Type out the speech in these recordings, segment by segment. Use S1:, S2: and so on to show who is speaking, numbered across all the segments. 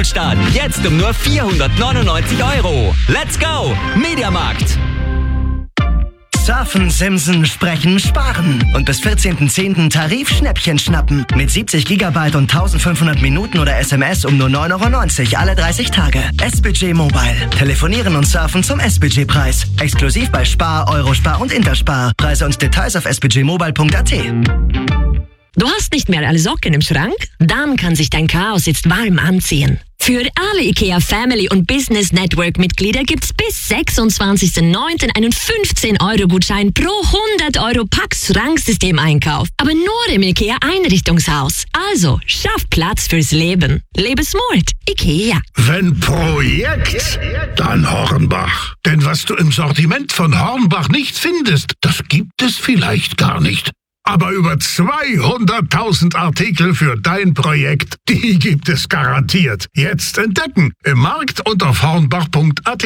S1: Akkustadt. Jetzt um nur 499 €. Let's go! Mediamarkt.
S2: Surfen, Simsen, Sprechen, Sparen. Und bis 14.10. Tarif-Schnäppchen schnappen. Mit 70 GB und 1500 Minuten oder SMS um nur 9,90 € alle 30 Tage. S-Budget Mobile. Telefonieren und surfen zum S-Budget-Preis. Exklusiv bei Spar, Eurospar und Interspar. Preise und Details auf sbudgetmobile.at.
S3: Du hast nicht mehr alle Socken im Schrank? Dann kann sich dein Chaos jetzt warm anziehen. Für alle IKEA Family und Business Network Mitglieder gibt's bis 26.09. einen 15-€-Gutschein pro 100 € Pax-Schranksystem-Einkauf. Aber nur im IKEA Einrichtungshaus. Also, schaff Platz fürs Leben. Lebe smart. IKEA.
S4: Wenn Projekt, dann Hornbach. Denn was du im Sortiment von Hornbach nicht findest, das gibt es vielleicht gar nicht. Aber über 200.000 Artikel für dein Projekt, die gibt es garantiert. Jetzt entdecken im Markt und auf hornbach.at.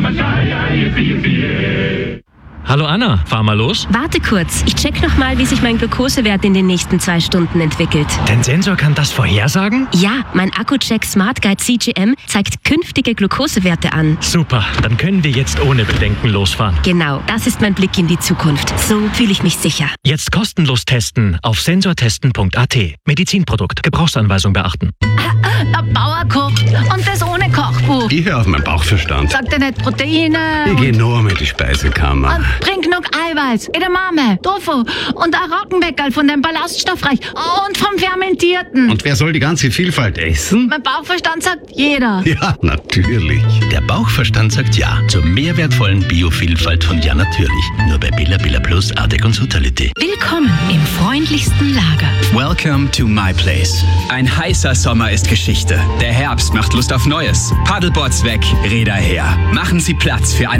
S5: Hallo Anna, fahr mal los.
S6: Warte kurz, ich check nochmal, wie sich mein Glukosewert in den nächsten 2 Stunden entwickelt.
S5: Dein Sensor kann das vorhersagen?
S6: Ja, mein Akku-Check Smart Guide CGM zeigt künftige Glukosewerte an.
S5: Super, dann können wir jetzt ohne Bedenken losfahren.
S6: Genau, das ist mein Blick in die Zukunft. So fühle ich mich sicher.
S5: Jetzt kostenlos testen auf sensortesten.at. Medizinprodukt, Gebrauchsanweisung beachten.
S7: Der Bauer kocht und das ohne Kochbuch.
S8: Ich höre auf meinen Bauchverstand.
S7: Sagt er nicht Proteine?
S8: Ich gehe nur mit die Speisekammer.
S7: Und bring genug Eiweiß, Edamame, Tofu und ein Roggenbäckerl von dem Ballaststoffreich und vom Fermentierten.
S8: Und wer soll die ganze Vielfalt essen?
S7: Mein Bauchverstand sagt jeder.
S8: Ja, natürlich.
S9: Der Bauchverstand sagt ja zur mehrwertvollen Biovielfalt von Ja Natürlich. Nur bei Billa Billa Plus, Ardec und Sutality.
S10: Willkommen im freundlichsten Lager.
S11: Welcome to my place. Ein heißer Sommer ist Geschichte. Der Herbst macht Lust auf Neues. Paddleboards weg, Räder her. Machen Sie Platz für eine